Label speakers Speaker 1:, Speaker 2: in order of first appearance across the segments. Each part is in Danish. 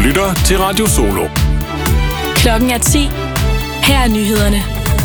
Speaker 1: lytter til Radio Solo.
Speaker 2: Klokken er 10. Her er nyhederne.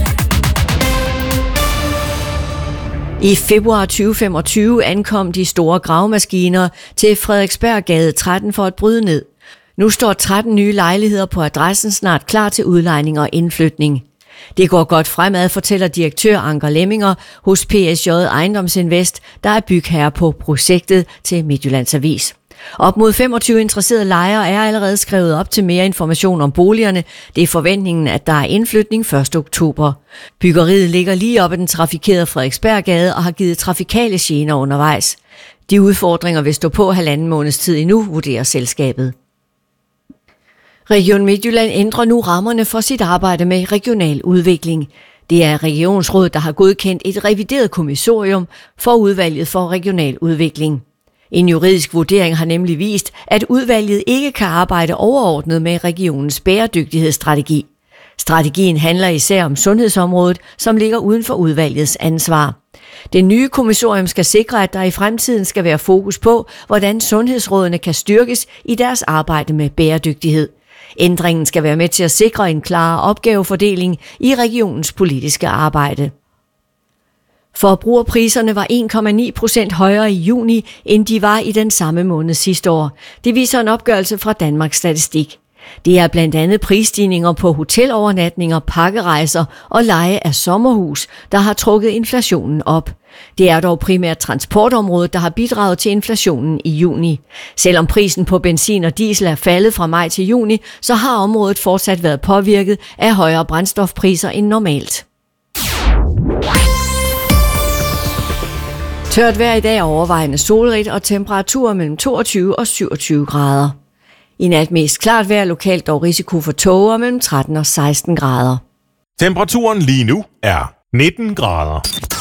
Speaker 3: I februar 2025 ankom de store gravemaskiner til Frederiksberggade 13 for at bryde ned. Nu står 13 nye lejligheder på adressen snart klar til udlejning og indflytning. Det går godt fremad, fortæller direktør Anker Lemminger hos PSJ Ejendomsinvest, der er bygherre på projektet, til Midtjyllands Avis. Op mod 25 interesserede lejere er allerede skrevet op til mere information om boligerne. Det er forventningen, at der er indflytning 1. oktober. Byggeriet ligger lige op ad den trafikerede Frederiksberggade og har givet trafikale gener undervejs. De udfordringer vil stå på 1,5 måneds tid endnu, vurderer selskabet. Region Midtjylland ændrer nu rammerne for sit arbejde med regional udvikling. Det er regionsrådet, der har godkendt et revideret kommissorium for udvalget for regional udvikling. En juridisk vurdering har nemlig vist, at udvalget ikke kan arbejde overordnet med regionens bæredygtighedsstrategi. Strategien handler især om sundhedsområdet, som ligger uden for udvalgets ansvar. Det nye kommissorium skal sikre, at der i fremtiden skal være fokus på, hvordan sundhedsrådene kan styrkes i deres arbejde med bæredygtighed. Ændringen skal være med til at sikre en klarere opgavefordeling i regionens politiske arbejde. Forbrugerpriserne var 1,9% højere i juni, end de var i den samme måned sidste år. Det viser en opgørelse fra Danmarks Statistik. Det er blandt andet prisstigninger på hotelovernatninger, pakkerejser og leje af sommerhus, der har trukket inflationen op. Det er dog primært transportområdet, der har bidraget til inflationen i juni. Selvom prisen på benzin og diesel er faldet fra maj til juni, så har området fortsat været påvirket af højere brændstofpriser end normalt. Tørt vejr i dag, overvejende solrigt og temperaturer mellem 22 og 27 grader. I nat mest klart vejr, lokalt dog risiko for tåger mellem 13 og 16 grader.
Speaker 1: Temperaturen lige nu er 19 grader.